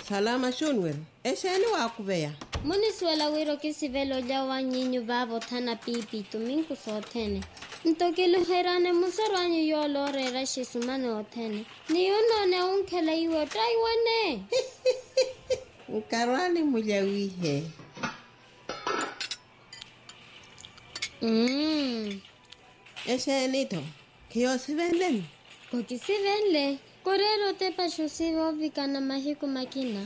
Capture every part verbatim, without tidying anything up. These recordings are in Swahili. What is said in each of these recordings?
Salama shunwer. Esheni wakuveya. Muniswela wiro kisivelo jawa nyinyu babo thana pipi tuminku sothene. Ntokilo herane musarwanyu yolo rera shisumane othene. Niyonone unkela iwo taiwane. Nkarwani mujawihe. Mm. Esheni to. Kiyo sivenlen. Koki sivenle. Korero te pasho sivo vikana mahiku makina.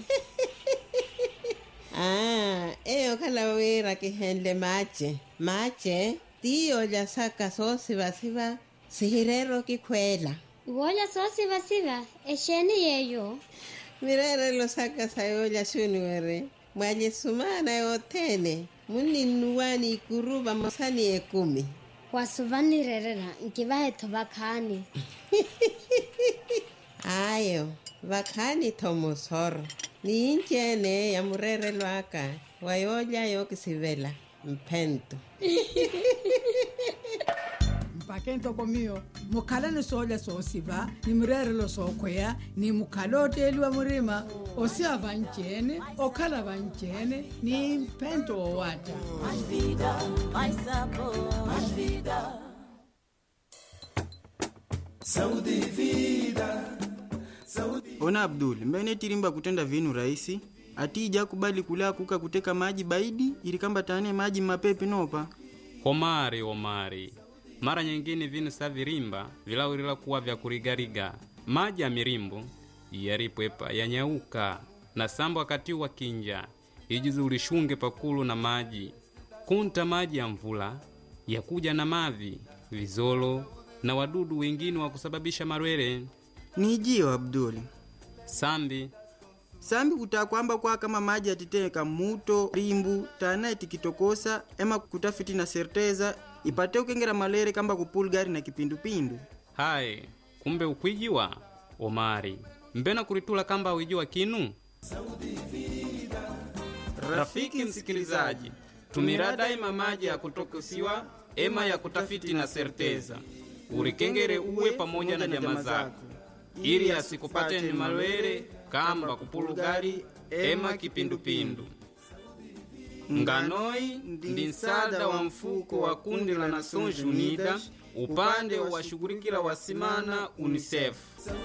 Ah, eyo kalawira kihenle mache. Mache, tiyo ya saka so siva siva, sihirero kikwela. Wola so siva siva, esheni yeyo. Mirere lo saka sayo ya shunwere. Mwaje sumana yotene. Muni nuwani ikuruba mosani ekumi. Wasuvani rerera, nkivahe tobakani. Ayo, vakani tomosoro. Ni injene ya murere lwaka. Wayoja yo kisivela. Mpento. Mpakento komio. Mukala ni soja so siva. Ni murere lo so kwea. Ni mukala oteli wa murima. Osia vanchene. Okala vanchene. Ni mpento o wata. Mais vida, mais sabor. Mais vida. Saúde e vida. Ona Abdul, mbene tirimba kutenda vinu raisi. Atija kubali kula kuka kuteka maji baidi ili kamba tane maji mapepe nopa. Omari, omari. Mara nyingine vinu sa virimba vilawirila kuwa vya kurigariga. Maji ya mirimbu yaripwepa yanyauka na sambo wakati wa kinja ijizu ulishunge pakulu na maji. Kunta maji ya mvula yakuja na mavi, vizolo na wadudu wengine wa kusababisha marwere. Nijio Abdul. Sambi. Sambi kutakwamba kwa kama maji atiteka muto, rimbu, tana itikitokosa, ema kutafiti na serteza, ipate ukengera malere kamba kupulgari na kipindupindu. Hai, kumbe ukwijiwa, omari. Mbena kuritula kamba uijiwa kinu? Rafiki msikilizaji, tumira daima maji ya kutokosiwa, ema ya kutafiti na serteza. Urikengere uwe pamoja na jamaa zako. Ili asikupate ni malwere, kamba kupulugari, ema kipindupindu. Nganoi ndi nsada wa mfuko wa kundi la Nações Unidas, upande wa shughulikila wasimana UNICEF.